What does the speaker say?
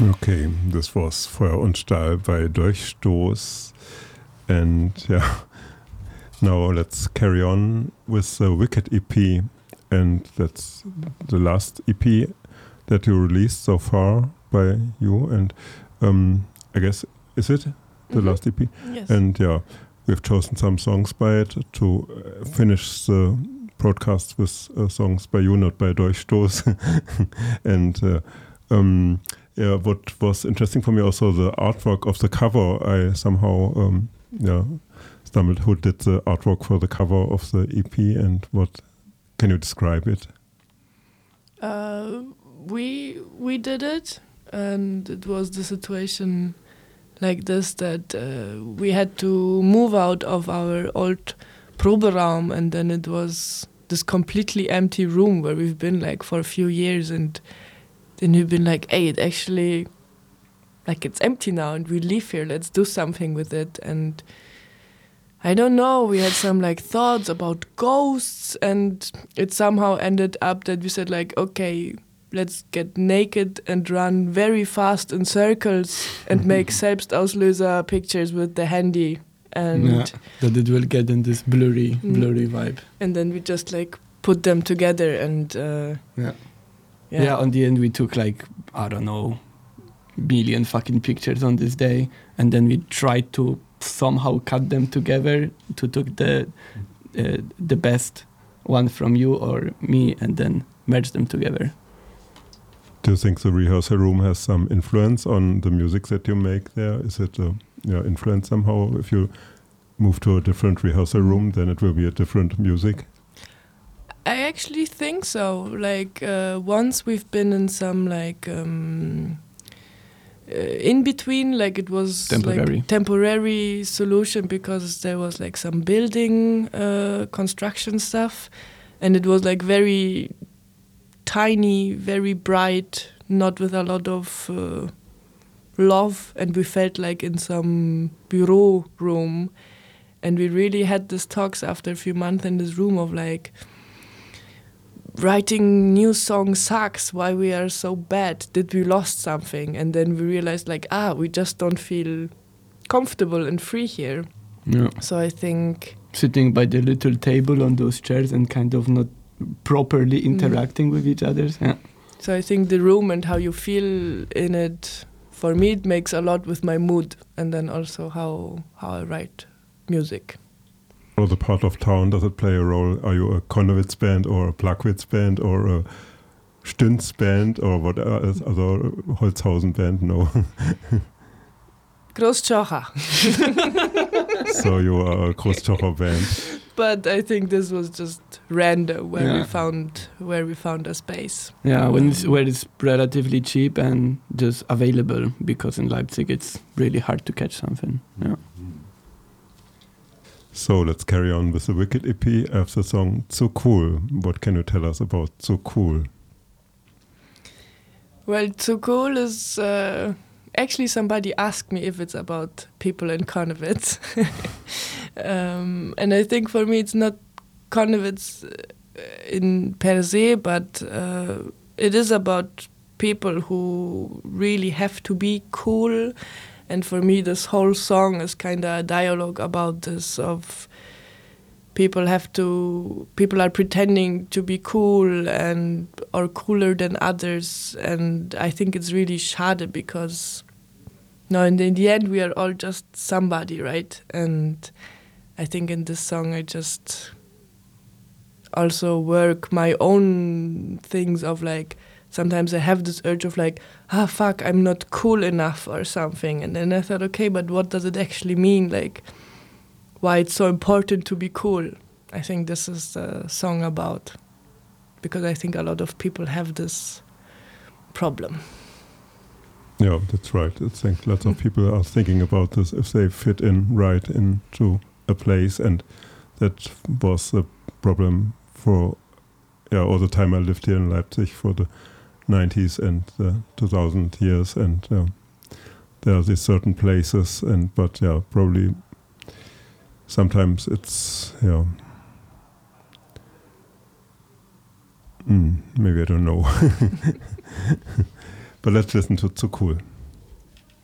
Okay, this was Feuer und Stahl by Durchstoß. And yeah, now let's carry on with the Wicked EP. And that's the last EP that you released so far by you. And I guess, is it the last EP? Yes. And yeah, we've chosen some songs by it to finish the broadcast with songs by you, not by Durchstoß. And yeah, what was interesting for me also the artwork of the cover. I somehow stumbled who did the artwork for the cover of the EP, and what can you describe it? We did it, and it was the situation like this that we had to move out of our old Proberaum, and then it was this completely empty room where we've been like for a few years, and then we've been like, hey, it actually, like, it's empty now and we live here, let's do something with it. And I don't know, we had some like thoughts about ghosts, and it somehow ended up that we said like, okay, let's get naked and run very fast in circles and make Selbstauslöser pictures with the handy. And that it will get in this blurry vibe. And then we just like put them together and Yeah, on the end we took like, I don't know, million fucking pictures on this day, and then we tried to somehow cut them together to take the best one from you or me and then merge them together. Do you think the rehearsal room has some influence on the music that you make there? Is it influence somehow? If you move to a different rehearsal room, then it will be a different music? I actually think so. Like once we've been in some like in between, like it was like temporary solution because there was like some building construction stuff, and it was like very tiny, very bright, not with a lot of love, and we felt like in some bureau room, and we really had these talks after a few months in this room of like, writing new songs sucks, why we are so bad, did we lost something? And then we realized like, we just don't feel comfortable and free here. Yeah. So I think sitting by the little table on those chairs and kind of not properly interacting with each other. Yeah. So I think the room and how you feel in it, for me it makes a lot with my mood, and then also how I write music. Or the part of town, does it play a role? Are you a Konnewitz band or a Plagwitz band or a Stünz band or what other Holzhausen band? No. Großzschocher. So you are a Großzschocher band. But I think this was just random where we found a space. Yeah, where it's relatively cheap and just available, because in Leipzig it's really hard to catch something. Yeah. So let's carry on with the Wicked EP. I have the song Zu Cool. What can you tell us about Zu Cool? Well, Zu Cool is actually somebody asked me if it's about people in Konnewitz. And I think for me it's not Konnewitz in per se, but it is about people who really have to be cool. And for me, this whole song is kind of a dialogue about this of people are pretending to be cool and or cooler than others. And I think it's really schade because in the end, we are all just somebody, right? And I think in this song, I just also work my own things of like, sometimes I have this urge of like, fuck, I'm not cool enough or something. And then I thought, okay, but what does it actually mean? Like, why it's so important to be cool? I think this is the song about, because I think a lot of people have this problem. Yeah, that's right. I think lots of people are thinking about this if they fit in right into a place. And that was the problem for all the time I lived here in Leipzig for the 90s and the 2000 years, and there are these certain places, but probably sometimes it's maybe I don't know. But let's listen to Zu Cool.